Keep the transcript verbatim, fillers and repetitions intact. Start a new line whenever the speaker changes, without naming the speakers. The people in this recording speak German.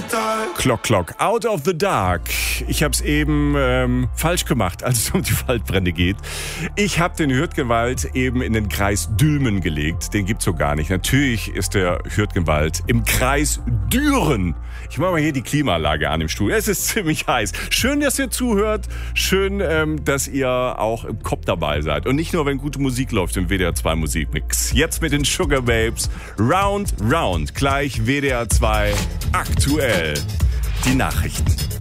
Clock Clock, Out of the Dark. Ich habe es eben ähm, falsch gemacht, als es um die Waldbrände geht. Ich habe den Hürtgenwald eben in den Kreis Dülmen gelegt. Den gibt's so gar nicht. Natürlich ist der Hürtgenwald im Kreis Düren. Ich mache mal hier die Klimaanlage an im Studio. Es ist ziemlich heiß. Schön, dass ihr zuhört. Schön, ähm, dass ihr auch im Kopf dabei seid. Und nicht nur, wenn gute Musik läuft im W D R zwei Musikmix. Jetzt mit den Sugar Babes. Round, round. Gleich W D R zwei aktuell. Die Nachrichten.